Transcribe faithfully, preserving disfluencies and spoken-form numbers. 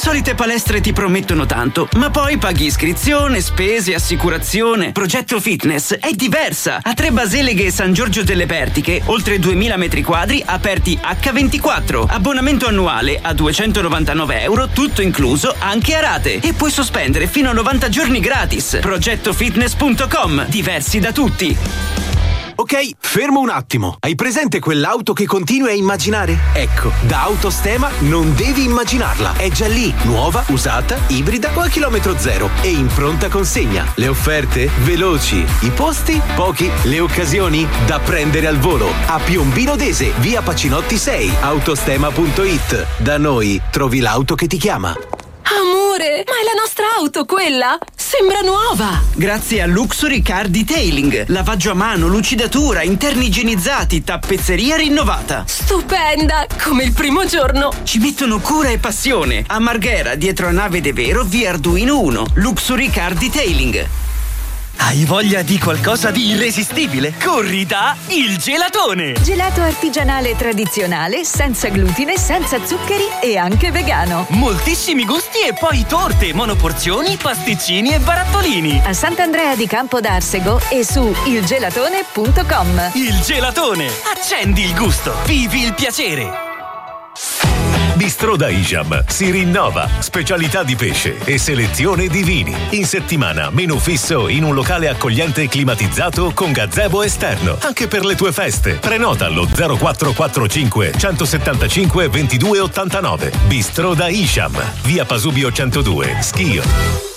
solite palestre ti promettono tanto, ma poi paghi iscrizione, spese, assicurazione. Progetto Fitness è diversa. A Tre Baseleghe e San Giorgio delle Pertiche, oltre duemila metri quadri aperti acca ventiquattro. Abbonamento annuale a duecentonovantanove euro, tutto incluso anche a rate. E puoi sospendere fino a novanta giorni gratis. progetto fitness punto com. Diversi da tutti. Ok, fermo un attimo. Hai presente quell'auto che continui a immaginare? Ecco, da Autostema non devi immaginarla. È già lì, nuova, usata, ibrida o a chilometro zero e in pronta consegna. Le offerte? Veloci. I posti? Pochi. Le occasioni? Da prendere al volo. A Piombino Dese, via Pacinotti sei, autostema punto it. Da noi trovi l'auto che ti chiama. Amore, ma è la nostra auto quella? Sembra nuova! Grazie a Luxury Car Detailing. Lavaggio a mano, lucidatura, interni igienizzati, tappezzeria rinnovata. Stupenda! Come il primo giorno! Ci mettono cura e passione. A Marghera, dietro a Nave De Vero, via Arduino uno. Luxury Car Detailing. Hai voglia di qualcosa di irresistibile? Corri da Il Gelatone! Gelato artigianale tradizionale, senza glutine, senza zuccheri e anche vegano. Moltissimi gusti e poi torte, monoporzioni, pasticcini e barattolini. A Sant'Andrea di Campo d'Arsego e su il gelatone punto com. Il Gelatone! Accendi il gusto, vivi il piacere! Bistro da Isham si rinnova, specialità di pesce e selezione di vini. In settimana menù fisso in un locale accogliente e climatizzato con gazebo esterno, anche per le tue feste. Prenota allo zero quattro quattro cinque centosettantacinque ventidue ottantanove. Bistro da Isham, via Pasubio centodue, Schio.